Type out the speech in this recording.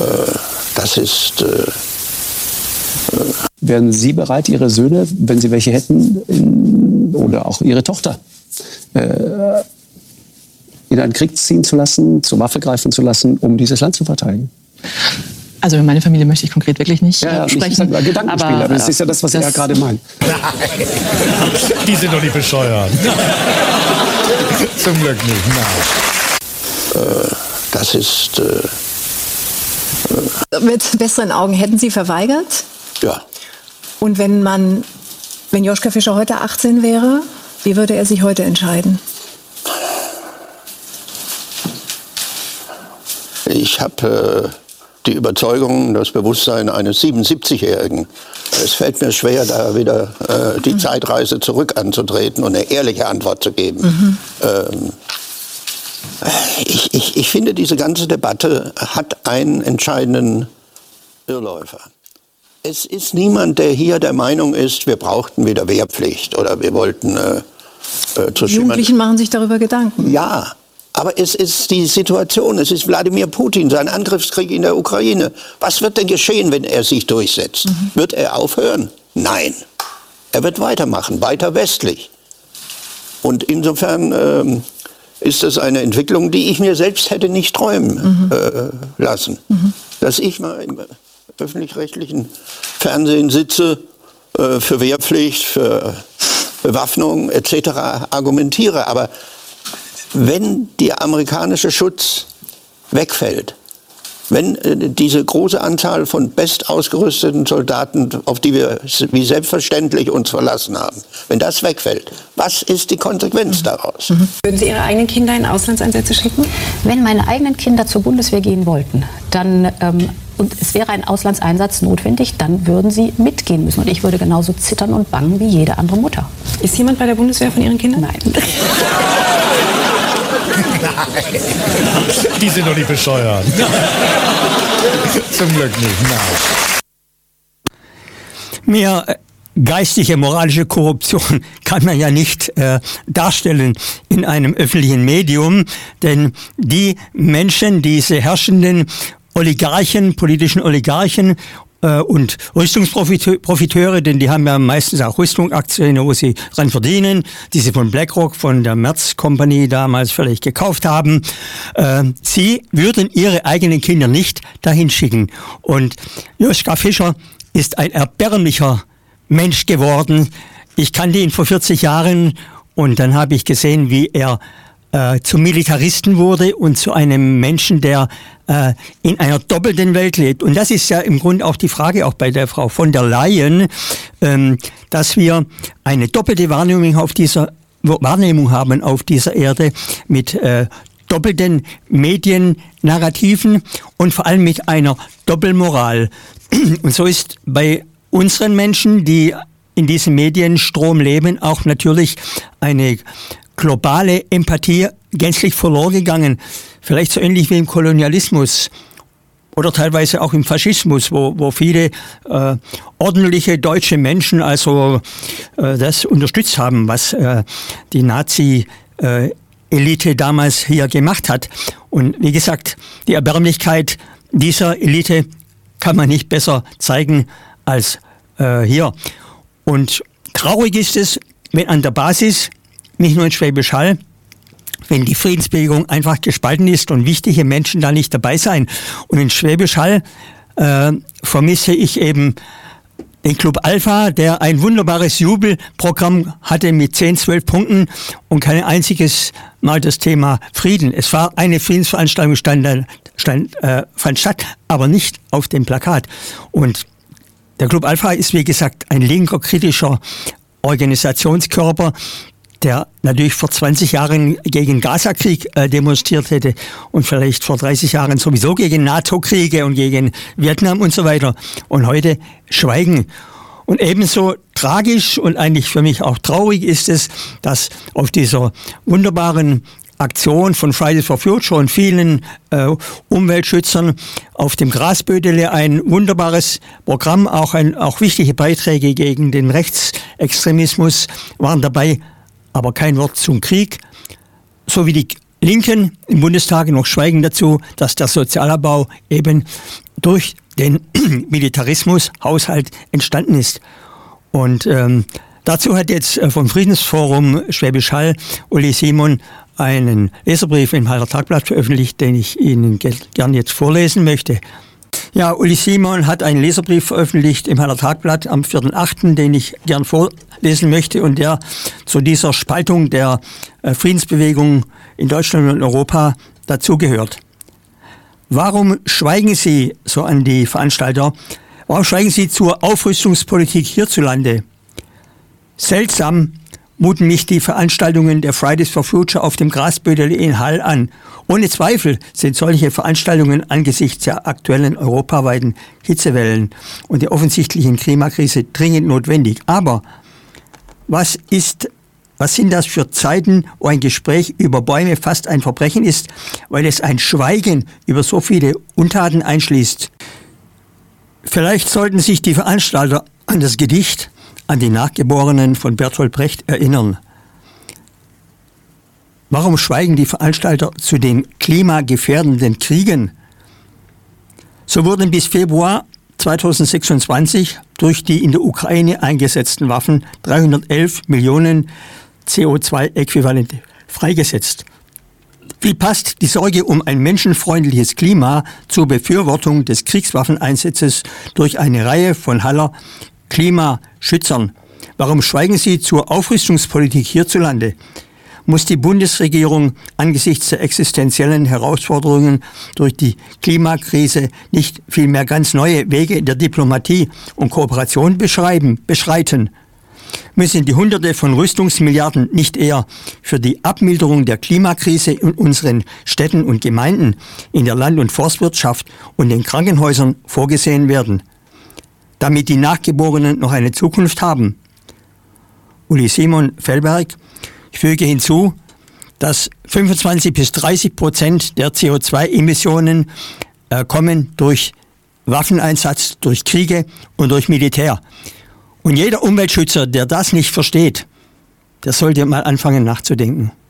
Das ist... Wären Sie bereit, Ihre Söhne, wenn Sie welche hätten, oder auch Ihre Tochter, in einen Krieg ziehen zu lassen, zur Waffe greifen zu lassen, um dieses Land zu verteidigen? Also meine Familie möchte ich konkret wirklich nicht sprechen. Nicht Gedankenspiel, aber das ist ja das, was er gerade meint. Nein, die sind doch nicht bescheuert. Zum Glück nicht, nein. Das ist... Mit besseren Augen hätten Sie verweigert? Ja. Und wenn Joschka Fischer heute 18 wäre, wie würde er sich heute entscheiden? Ich habe die Überzeugung, das Bewusstsein eines 77-Jährigen. Es fällt mir schwer, da wieder die Zeitreise zurück anzutreten und eine ehrliche Antwort zu geben. Ich finde, diese ganze Debatte hat einen entscheidenden Irrläufer. Es ist niemand, der hier der Meinung ist, wir brauchten wieder Wehrpflicht oder wir wollten Die Jugendlichen machen sich darüber Gedanken. Ja, aber es ist die Situation, es ist Wladimir Putin, sein Angriffskrieg in der Ukraine. Was wird denn geschehen, wenn er sich durchsetzt? Wird er aufhören? Nein. Er wird weitermachen, weiter westlich. Und insofern ist das eine Entwicklung, die ich mir selbst hätte nicht träumen lassen. Dass ich mal im öffentlich-rechtlichen Fernsehen sitze, für Wehrpflicht, für Bewaffnung etc. argumentiere. Aber wenn der amerikanische Schutz wegfällt, wenn diese große Anzahl von bestausgerüsteten Soldaten, auf die wir wie selbstverständlich uns verlassen haben, wenn das wegfällt, was ist die Konsequenz daraus? Würden Sie Ihre eigenen Kinder in Auslandseinsätze schicken? Wenn meine eigenen Kinder zur Bundeswehr gehen wollten, dann und es wäre ein Auslandseinsatz notwendig, dann würden sie mitgehen müssen. Und ich würde genauso zittern und bangen wie jede andere Mutter. Ist jemand bei der Bundeswehr von Ihren Kindern? Nein. Nein. Die sind doch nicht bescheuert. Zum Glück nicht, nein. Mehr geistige, moralische Korruption kann man ja nicht darstellen in einem öffentlichen Medium, denn die Menschen, diese herrschenden Oligarchen, politischen Oligarchen und Rüstungsprofiteure, denn die haben ja meistens auch Rüstungsaktien, wo sie dran verdienen, die sie von BlackRock, von der Merz Company damals vielleicht gekauft haben. Sie würden ihre eigenen Kinder nicht dahin schicken. Und Joschka Fischer ist ein erbärmlicher Mensch geworden. Ich kannte ihn vor 40 Jahren und dann habe ich gesehen, wie er zum Militaristen wurde und zu einem Menschen, der in einer doppelten Welt lebt. Und das ist ja im Grunde auch die Frage, auch bei der Frau von der Leyen, dass wir eine doppelte Wahrnehmung haben auf dieser Erde mit doppelten Mediennarrativen und vor allem mit einer Doppelmoral. Und so ist bei unseren Menschen, die in diesem Medienstrom leben, auch natürlich eine globale Empathie gänzlich verloren gegangen. Vielleicht so ähnlich wie im Kolonialismus oder teilweise auch im Faschismus, wo viele ordentliche deutsche Menschen also das unterstützt haben, was die Nazi-Elite damals hier gemacht hat. Und wie gesagt, die Erbärmlichkeit dieser Elite kann man nicht besser zeigen als hier. Und traurig ist es, wenn an der Basis, nicht nur in Schwäbisch Hall, wenn die Friedensbewegung einfach gespalten ist und wichtige Menschen da nicht dabei sein. Und in Schwäbisch Hall vermisse ich eben den Club Alpha, der ein wunderbares Jubelprogramm hatte mit 10, 12 Punkten und kein einziges Mal das Thema Frieden. Es war eine Friedensveranstaltung, fand statt, aber nicht auf dem Plakat. Und der Club Alpha ist, wie gesagt, ein linker, kritischer Organisationskörper, der natürlich vor 20 Jahren gegen Gaza-Krieg demonstriert hätte und vielleicht vor 30 Jahren sowieso gegen NATO-Kriege und gegen Vietnam und so weiter. Und heute schweigen. Und ebenso tragisch und eigentlich für mich auch traurig ist es, dass auf dieser wunderbaren Aktion von Fridays for Future und vielen Umweltschützern auf dem Grasbödele ein wunderbares Programm, auch wichtige Beiträge gegen den Rechtsextremismus waren dabei, aber kein Wort zum Krieg. So wie die Linken im Bundestag noch schweigen dazu, dass der Sozialabbau eben durch den Militarismus-Haushalt entstanden ist. Und dazu hat jetzt vom Friedensforum Schwäbisch Hall Uli Simon einen Leserbrief im Haller Tagblatt veröffentlicht, den ich Ihnen gern jetzt vorlesen möchte. Ja, Uli Simon hat einen Leserbrief veröffentlicht im Haller Tagblatt am 4.8., den ich gern vorlesen möchte und der zu dieser Spaltung der Friedensbewegung in Deutschland und Europa dazugehört. Warum schweigen Sie, so an die Veranstalter, warum schweigen Sie zur Aufrüstungspolitik hierzulande? Seltsam muten mich die Veranstaltungen der Fridays for Future auf dem Grasbödeli in Hall an. Ohne Zweifel sind solche Veranstaltungen angesichts der aktuellen europaweiten Hitzewellen und der offensichtlichen Klimakrise dringend notwendig. Aber was sind das für Zeiten, wo ein Gespräch über Bäume fast ein Verbrechen ist, weil es ein Schweigen über so viele Untaten einschließt? Vielleicht sollten sich die Veranstalter an das Gedicht an die Nachgeborenen von Bertolt Brecht erinnern. Warum schweigen die Veranstalter zu den klimagefährdenden Kriegen? So wurden bis Februar 2026 durch die in der Ukraine eingesetzten Waffen 311 Millionen CO2-Äquivalente freigesetzt. Wie passt die Sorge um ein menschenfreundliches Klima zur Befürwortung des Kriegswaffeneinsatzes durch eine Reihe von Haller Klimaschützern? Warum schweigen Sie zur Aufrüstungspolitik hierzulande? Muss die Bundesregierung angesichts der existenziellen Herausforderungen durch die Klimakrise nicht vielmehr ganz neue Wege der Diplomatie und Kooperation beschreiten? Müssen die Hunderte von Rüstungsmilliarden nicht eher für die Abmilderung der Klimakrise in unseren Städten und Gemeinden, in der Land- und Forstwirtschaft und den Krankenhäusern vorgesehen werden, damit die Nachgeborenen noch eine Zukunft haben? Uli Simon Fellberg. Ich füge hinzu, dass 25-30% der CO2-Emissionen kommen durch Waffeneinsatz, durch Kriege und durch Militär. Und jeder Umweltschützer, der das nicht versteht, der sollte mal anfangen nachzudenken.